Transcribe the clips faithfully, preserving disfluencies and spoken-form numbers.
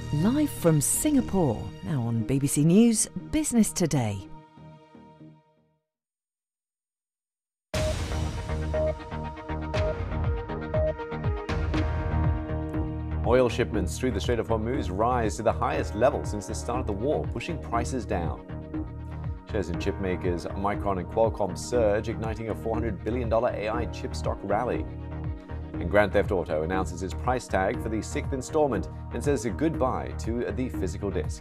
Live from Singapore, now on B B C News Business Today. Oil shipments through the Strait of Hormuz rise to the highest level since the start of the war, pushing prices down. Shares in chipmakers Micron and Qualcomm surge, igniting a four hundred billion dollars A I chip stock rally. And Grand Theft Auto announces its price tag for the sixth installment and says a goodbye to the physical disc.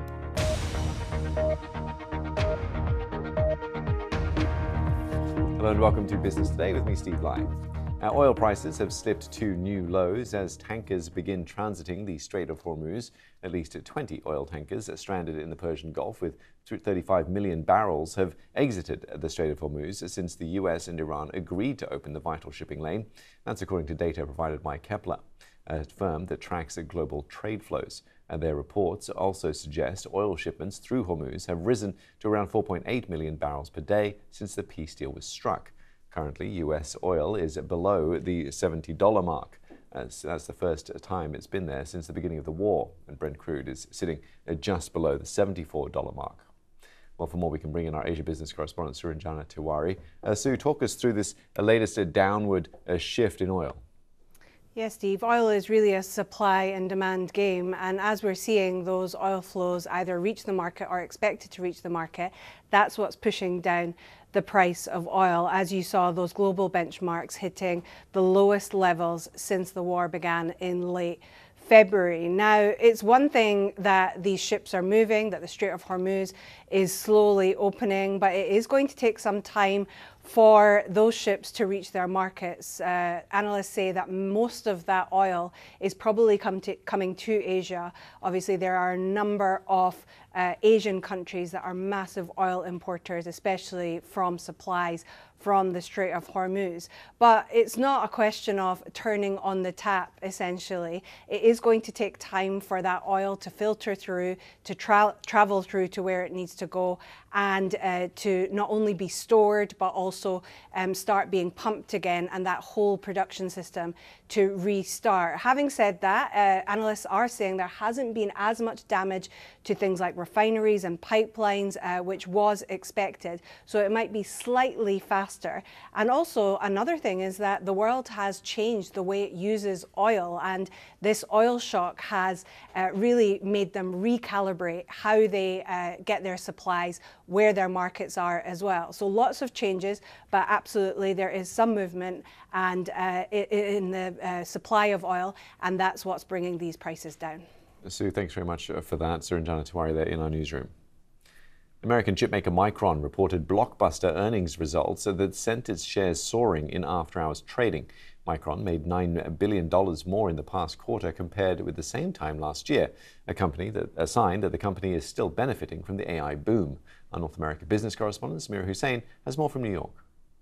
Hello and welcome to Business Today with me, Steve Lai. Our oil prices have slipped to new lows as tankers begin transiting the Strait of Hormuz. At least twenty oil tankers stranded in the Persian Gulf with thirty-five million barrels have exited the Strait of Hormuz since the U S and Iran agreed to open the vital shipping lane. That's according to data provided by Kepler, a firm that tracks global trade flows. And their reports also suggest oil shipments through Hormuz have risen to around four point eight million barrels per day since the peace deal was struck. Currently, U S oil is below the seventy dollar mark. As that's the first time it's been there since the beginning of the war, and Brent crude is sitting just below the seventy-four dollar mark. Well, for more, we can bring in our Asia business correspondent, Suranjana Tiwari. Uh, Sue, talk us through this uh, latest uh, downward uh, shift in oil. Yes, Steve, oil is really a supply and demand game, and as we're seeing those oil flows either reach the market or expected to reach the market, that's what's pushing down the price of oil, as you saw those global benchmarks hitting the lowest levels since the war began in late February. Now, it's one thing that these ships are moving, that the Strait of Hormuz is slowly opening, but it is going to take some time for those ships to reach their markets. Uh, analysts say that most of that oil is probably come to, coming to Asia. Obviously, there are a number of uh, Asian countries that are massive oil importers, especially from supplies from the Strait of Hormuz. But it's not a question of turning on the tap, essentially. It is going to take time for that oil to filter through, to tra travel through to where it needs to go, and uh, to not only be stored, but also um, start being pumped again, and that whole production system to restart. Having said that, uh, analysts are saying there hasn't been as much damage to things like refineries and pipelines, uh, which was expected. So it might be slightly faster. And also another thing is that the world has changed the way it uses oil, and this oil shock has uh, really made them recalibrate how they uh, get their supplies, where their markets are as well. So lots of changes, but absolutely there is some movement and uh, in the uh, supply of oil, and that's what's bringing these prices down. Sue, thanks very much for that. Suranjana Tiwari there in our newsroom. American chipmaker Micron reported blockbuster earnings results that sent its shares soaring in after-hours trading. Micron made nine billion dollars more in the past quarter compared with the same time last year, a company that a sign that the company is still benefiting from the A I boom. Our North America business correspondent Samira Hussain has more from New York.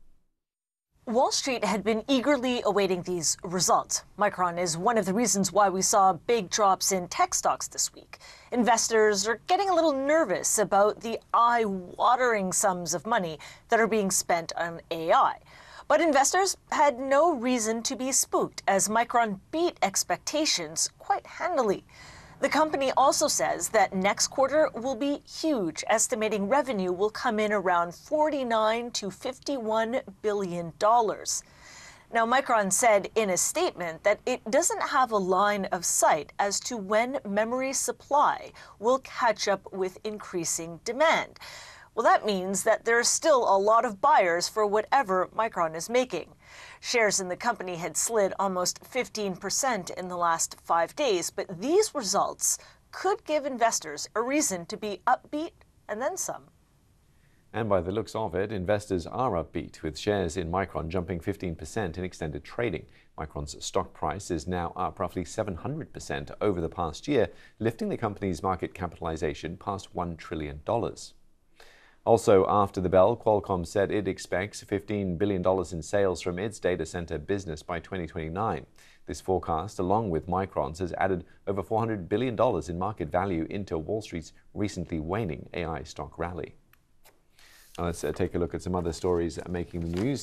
Wall Street had been eagerly awaiting these results. Micron is one of the reasons why we saw big drops in tech stocks this week. Investors are getting a little nervous about the eye-watering sums of money that are being spent on A I. But investors had no reason to be spooked, as Micron beat expectations quite handily. The company also says that next quarter will be huge, estimating revenue will come in around forty-nine to fifty-one billion dollars. Now, Micron said in a statement that it doesn't have a line of sight as to when memory supply will catch up with increasing demand. Well, that means that there's still a lot of buyers for whatever Micron is making. Shares in the company had slid almost fifteen percent in the last five days, but these results could give investors a reason to be upbeat and then some. And by the looks of it, investors are upbeat, with shares in Micron jumping fifteen percent in extended trading. Micron's stock price is now up roughly seven hundred percent over the past year, lifting the company's market capitalization past one trillion dollars. Also, after the bell, Qualcomm said it expects fifteen billion dollars in sales from its data center business by twenty twenty-nine. This forecast, along with Micron's, has added over four hundred billion dollars in market value into Wall Street's recently waning A I stock rally. Now let's uh, take a look at some other stories making the news.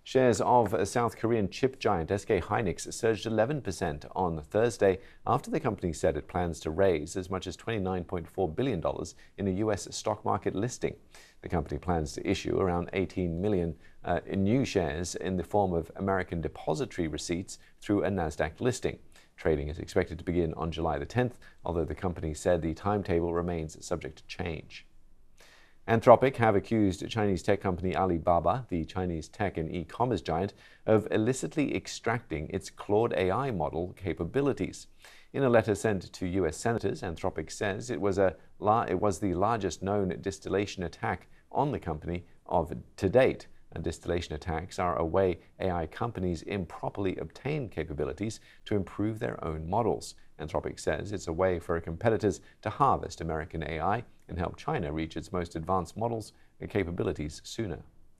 Shares of South Korean chip giant S K Hynix surged eleven percent on Thursday after the company said it plans to raise as much as twenty-nine point four billion dollars in a U S stock market listing. The company plans to issue around eighteen million uh, in new shares in the form of American depository receipts through a NASDAQ listing. Trading is expected to begin on July the tenth, although the company said the timetable remains subject to change. Anthropic have accused Chinese tech company Alibaba, the Chinese tech and e-commerce giant, of illicitly extracting its Claude A I model capabilities. In a letter sent to U S senators, Anthropic says it was, a, it was the largest known distillation attack on the company of to date. And distillation attacks are a way A I companies improperly obtain capabilities to improve their own models. Anthropic says it's a way for competitors to harvest American A I and help China reach its most advanced models and capabilities sooner.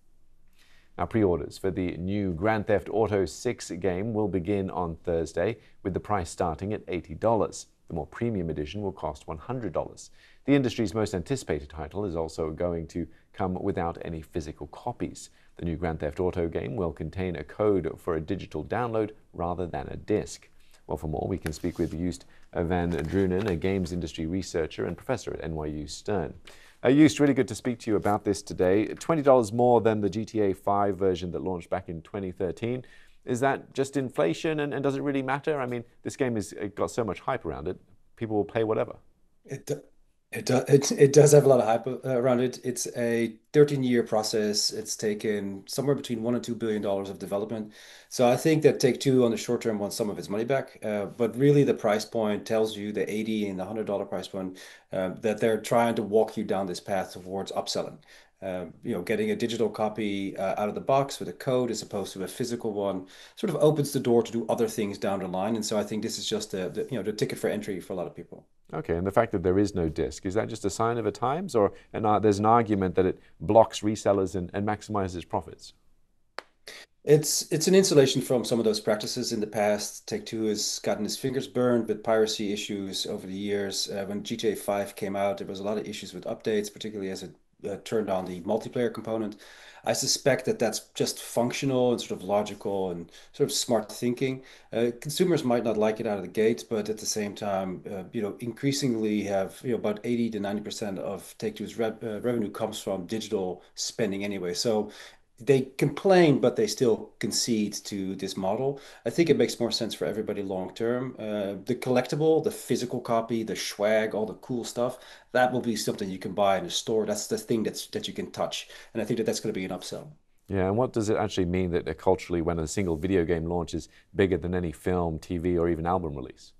Now, pre-orders for the new Grand Theft Auto six game will begin on Thursday, with the price starting at eighty dollars. The more premium edition will cost one hundred dollars. The industry's most anticipated title is also going to come without any physical copies. The new Grand Theft Auto game will contain a code for a digital download rather than a disc. Well, for more, we can speak with Joost van Drunen, a games industry researcher and professor at N Y U Stern. Uh, Joost, really good to speak to you about this today. twenty dollars more than the G T A five version that launched back in twenty thirteen. Is that just inflation, and, and does it really matter? I mean, this game has got so much hype around it, people will pay whatever. It, it, it, it does have a lot of hype around it. It's a thirteen-year process. It's taken somewhere between one and two billion dollars of development. So I think that Take-Two on the short term wants some of its money back. Uh, but really, the price point tells you, the eighty and the one hundred dollar price point, uh, that they're trying to walk you down this path towards upselling. Um, you know, getting a digital copy uh, out of the box with a code as opposed to a physical one sort of opens the door to do other things down the line. And so I think this is just the, the you know the ticket for entry for a lot of people. Okay, and the fact that there is no disc, is that just a sign of the times, or an, uh, there's an argument that it blocks resellers and, and maximizes profits? It's it's an insulation from some of those practices in the past. Take-Two has gotten its fingers burned with piracy issues over the years. Uh, when G T A five came out, there was a lot of issues with updates, particularly as it uh, turned on the multiplayer component. I suspect that that's just functional and sort of logical and sort of smart thinking. Uh, consumers might not like it out of the gate, but at the same time, uh, you know, increasingly have, you know, about eighty to ninety percent of Take-Two's rev uh, revenue comes from digital spending anyway. So they complain, but they still concede to this model. I think it makes more sense for everybody long term. Uh, the collectible, the physical copy, the swag, all the cool stuff, that will be something you can buy in a store. That's the thing that's that you can touch. And I think that that's going to be an upsell. Yeah, and what does it actually mean that uh, culturally, when a single video game launch is bigger than any film, T V, or even album release?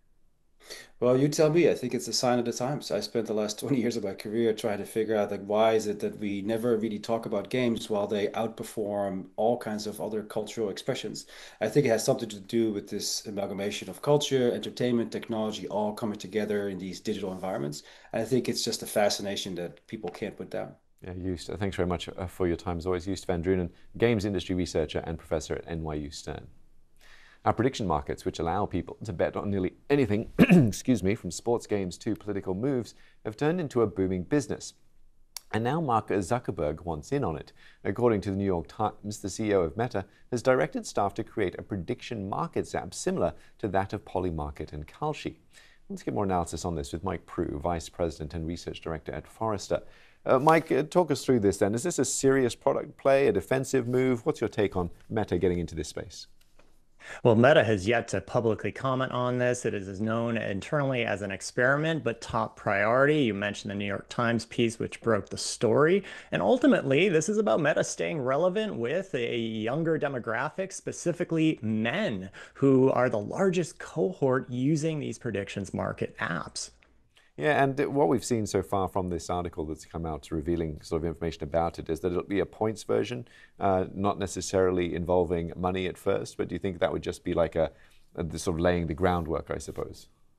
Well, you tell me. I think it's a sign of the times. I spent the last twenty years of my career trying to figure out, like, why is it that we never really talk about games while they outperform all kinds of other cultural expressions? I think it has something to do with this amalgamation of culture, entertainment, technology, all coming together in these digital environments. And I think it's just a fascination that people can't put down. Yeah, Joost, uh, thanks very much uh, for your time as always. Joost van Drunen, games industry researcher and professor at N Y U Stern. Our prediction markets, which allow people to bet on nearly anything, excuse me, from sports games to political moves, have turned into a booming business. And now Mark Zuckerberg wants in on it. According to the New York Times, the C E O of Meta has directed staff to create a prediction markets app similar to that of Polymarket and Kalshi. Let's get more analysis on this with Mike Proulx, Vice President and Research Director at Forrester. Uh, Mike, uh, talk us through this then. Is this a serious product play, a defensive move? What's your take on Meta getting into this space? Well, Meta has yet to publicly comment on this. It is known internally as an experiment, but top priority. You mentioned the New York Times piece, which broke the story. And ultimately, this is about Meta staying relevant with a younger demographic, specifically men, who are the largest cohort using these predictions market apps. Yeah, and what we've seen so far from this article that's come out revealing sort of information about it is that it'll be a points version, uh, not necessarily involving money at first, but do you think that would just be like a, a sort of laying the groundwork, I suppose?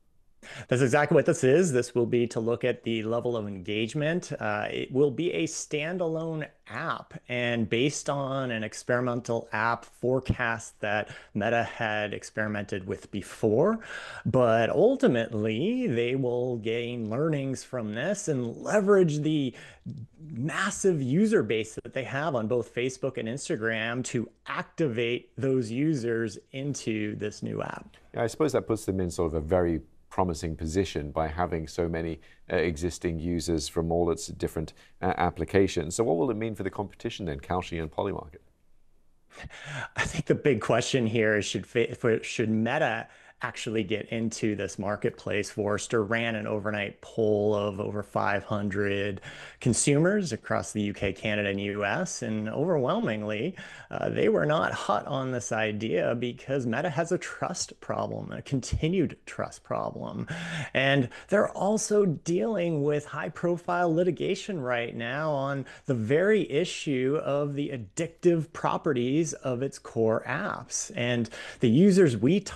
That's exactly what this is. This will be to look at the level of engagement. Uh, it will be a standalone app, and based on an experimental app forecast that Meta had experimented with before. But ultimately, they will gain learnings from this and leverage the massive user base that they have on both Facebook and Instagram to activate those users into this new app. Yeah, I suppose that puts them in sort of a very promising position by having so many uh, existing users from all its different uh, applications. So what will it mean for the competition then, Kalshi and Polymarket? I think the big question here is should, should Meta actually get into this marketplace? Forrester ran an overnight poll of over five hundred consumers across the U K, Canada, and U S, and overwhelmingly, uh, they were not hot on this idea because Meta has a trust problem, a continued trust problem. And they're also dealing with high-profile litigation right now on the very issue of the addictive properties of its core apps. And the users we